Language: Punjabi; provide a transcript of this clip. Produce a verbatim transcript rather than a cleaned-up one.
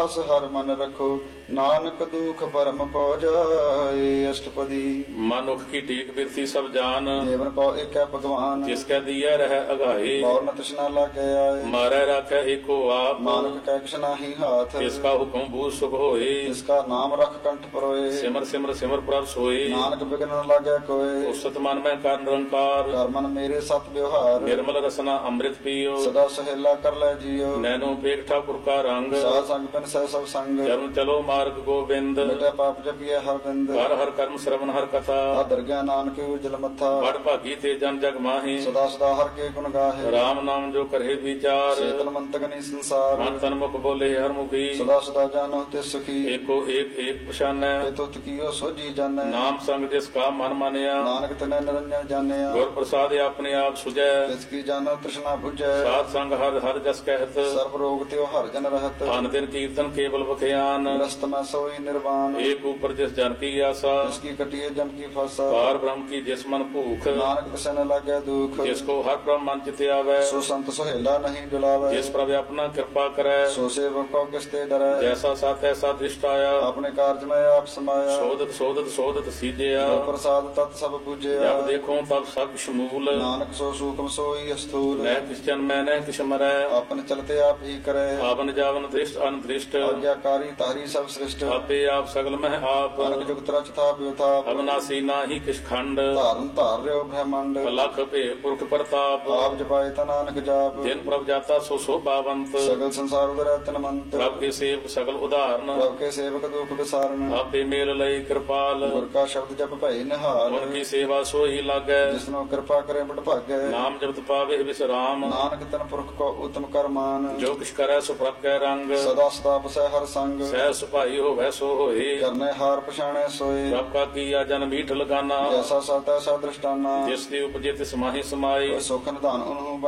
ਹਸ ਹਰ ਮਨ ਰਖੋ ਨਾਨਕ ਦੁਖ ਪਰਮ ਪਉ ਜਾਏ। ਅਸ਼ਟਪਦੀ। ਮਨੁੱਖ ਕੀ ਟੇਕ ਬਿਰਤੀ ਸਭ ਜਾਨ, ਦੇਵਨ ਕੋ ਏਕੈ ਭਗਵਾਨ ਜਿਸ ਕੈ ਦੀਐ ਰਹਿ ਅਗਾਏ। ਔਰ ਨ ਤ੍ਰਿਸ਼ਨਾ ਲਾਗੈ ਆਏ ਮਾਰੈ ਰਾਖੈ ਏਕੋ ਆਪ, ਨਾਨਕ ਕੈ ਕਿਛ ਨਾਹੀ ਹਾਥ। ਤਿਸ ਕਾ ਹੁਕਮ ਬੂਝ ਸੁਖ ਹੋਏ। ਇਸਕਾ ਨਾਮ ਰਖ ਕੰਠ ਪਰੋਏ ਸਿਮਰ ਸਿਮਰ ਸਿਮਰ ਪ੍ਰਭ ਸੋਏ। ਨਾਨਕ ਬਿਗਨ ਨ ਲਾਗੈ ਕੋਏ। ਉਸਤ ਮਨ ਮੈਂ ਕਰ ਨਿਰੰਕਾਰ, ਕਰ ਮਨ ਮੇਰੇ ਸਤ ਵਿਵਹਾਰ ਨਿਰਮਲ ਰਸਨਾ ਅੰਮ੍ਰਿਤ ਪੀਓ। ਸਦਾ ਸਹੇਲਾ ਕਰ ਲੈ ਜੀਓ ਨੈਨੋ ਪੇਖ ਠਾਕੁਰ ਕਾ ਰੰਗ, ਸਾਧ ਸੰਗ ਬਿਨ ਸਹਿ ਸਭ ਸੰਗ ਚਰਨ ਚਲੋ ਮਾਰਗ ਗੋਬਿੰਦ। ਮਿਟੈ ਪਾਪ ਜਪੀਐ ਹਰ ਬਿੰਦ ਹਰ ਹਰ ਕਰਮ ਸ਼ਰਵਨ ਹਰ ਕਥਾ, ਆਦਰ ਗਿਆਨ ਨਾਨਕ ਉਜਲ ਮੱਥਾ ਬੜ ਭਾਗੀ ਤੇ ਜਨ ਜਗ ਮਾਹੀ। ਸਦਾ ਸਦਾ ਹਰ ਕੇ ਗੁਣ ਗਾਹੇ ਰਾਮ ਨਾਮ ਜੋ ਕਰੇ ਵਿਚਾਰ, ਚੇਤਨ ਮੰਤਕ ਨੀ ਸੰਸਾਰ ਮਨ ਤਨ ਮੁਖ ਬੋਲੇ ਹਰ ਮੁਖੀ। ਸਦਾ ਸਦਾ ਜਾਨੋ ਤੇ ਸੁਖੀ ਏਕੋ ਏਕ ਏਕ ਪਛਾਨੈ, ਤੇ ਤੁਤ ਕੀਓ ਸੋਜੀ ਜਾਣੈ ਨਾਮ ਸੰਗ ਜਿਸ ਕਾ ਮਨ ਮਾਨਿਆ। ਨਾਨਕ ਤਨੈ ਨਿਰੰਜਨ ਜਾਣਿਆ ਗੁਰ ਪ੍ਰਸਾਦ ਆਪਣੇ ਆਪ ਸੁਝੈ, ਤਿਸ ਕੀ ਜਾਣੋ ਤ੍ਰਿਸ਼ਨਾ 부ਜੈ ਸਾਧ ਸੰਗ ਹਰ ਹਰ ਜਸ ਕਹਿਤ। ਸਰਬ ਰੋਗ ਤਿਉ ਹਰ ਜਨ ਰਹਤ ਅਨ ਦਿਨ ਕੀਰਤਨ ਕੇਵਲ ਬਖਿਆਨ, ਰਸਤ ਮੈਂ ਸੋਈ ਨਿਰਵਾਨ ਏਕ ਉਪਰ ਜਿਸ ਜਨ ਕੀ ਆਸਾ। ਤਿਸ ਕੀ ਕਟਿਏ ਜਮ ਕੀ ਫਾਸਾ ਪਾਰ ਬ੍ਰਹਮ ਕੀ ਜਿਸ ਮਨ ਭੂਖ, ਨਾਨਕ ਤਿਸੈ ਨ ਲਾਗੈ ਦੁਖ ਜਿਸ ਕੋ ਹਰ ਬ੍ਰਹਮ ਮਨ ਚਿਤ ਆਵੈ। ਸੋ ਸੰਤ ਸੁਹੇਲਾ ਨਹੀਂ ਡੁਲਾਵੈ ਜਿਸ ਪ੍ਰਭ ਆਪਣਾ ਕਿਰਪਾ ਕਰੈ, ਸੋ ਸੇਵਕ ਕੋ ਕਿਸ ਤੇ ਡਰੈ ਜੈਸਾ ਸਤ ਐਸਾ ਦ੍ਰਿਸ਼ਟ ਆਇਆ। ਆਪਣੇ ਕਾਰਜ ਮੈਂ ਆਪ ਸਮਾਇਆ ਸੋਧਤ ਸੋਧਤ ਸੋਧਤ ਸੀਜਿਆ, ਜੋ ਪ੍ਰਸਾਦ ਤਤ ਸਭ ਬੁਝਿਆ ਜਬ ਦੇਖੋ ਤਬ ਸਭ ਸ਼ਮੂਲ। ਨਾਨਕ ਸੋ ਸੂਖਮ ਸੋਈ ਅਸਥੂਲ ਨਹਿ ਕਿਸ ਜਨਮੈ ਨਹਿ ਕਿਛ ਮਰੈ, ਆਪਨ ਚਲਤੇ ਆਪ ਹੀ ਕਰੈ ਆਵਨ ਜਾਵਨ ਦ੍ਰਿਸ਼ਟ ਅਨਦ੍ਰਿਸ਼ਟ। ਆਗਿਆਕਾਰੀ ਤਾਰੀ ਸਭ ਸ੍ਰਿਸ਼ਟ ਆਪੇ ਆਪ ਸਗਲ ਮਹਿ ਆਪ, ਅਨਕ ਜੁਗਤ ਰਚ ਥਾਪ ਵਿਥਾਪ ਅਬਨਾਸੀ ਨਾਹੀ ਕਿਛ ਖੰਡ। ਧਾਰਨ ਧਾਰ ਰਿਓ ਬ੍ਰਹਮੰਡ ਲਖ ਭੇ ਪੁਰਖ ਪ੍ਰਤਾਪ, ਆਪ ਜਪਾਏ ਤਾ ਨਾਨਕ ਜਾਪ ਜਿਨ ਪ੍ਰਭ ਜਾਤਾ ਸੋ ਸੋਭਾਵੰਤ। ਸਗਲ ਸੰਸਾਰ ਉਦਰੈ ਤਨ ਮੰਤ ਪ੍ਰਭ ਕੇ ਸੇਵਕ ਸਗਲ ਉਦਾਹਰਨ, ਪ੍ਰਭ ਕੇ ਸੇਵਕ ਦੁਖ ਵਿਸਾਰਨ ਆਪੇ ਮੇਲ ਲਈ ਕਿਰਪਾਲ। ਗੁਰ ਕਾ ਸ਼ਬਦ ਜਪ ਭਈ ਨਿਹਾਲ ਗੁਰ ਕੀ ਸੇਵਾ ਸੋਈ ਲਾਗੈ, ਜਿਸਨੂੰ ਕਿਰਪਾ ਕਰੇ ਬੜ ਭਾਗੈ ਨਾਮ ਜਪਤ ਪਾਵੇ ਵਿਸਰਾਮ। ਨਾਨਕ ਤਨ ਪੁਰਖ ਕੋ ਉਤਮ ਕਰਮਾਨ ਜੋ ਕਿਛ ਕਰੈ ਸੋ ਪ੍ਰਭ ਕੈ ਰੰਗ, ਸਦਾ ਸਦਾ ਬਸੈ ਹਰ ਸੰਗ ਸਹਿ ਸੁਭਾਈ ਹੋਵੈ ਸੋ ਹੋਏ। ਕਰਨੇ ਹਾਰ ਪਛਾਣੈ ਸੋਏ ਪ੍ਰਭ ਕਾ ਕੀਆ ਜਨ ਮੀਠ ਲਗਾਨਾ, ਜੈਸਾ ਸਤ ਐਸਾ ਦ੍ਰਿਸ਼ਟਾਨਾ ਜਿਸ ਦੀ ਉਪਜੇ ਤਿਸ ਮਾਹੀ ਸਮਾਈ। ਸੁਖ ਨਿਧਾਨ ਉਹਨੂੰ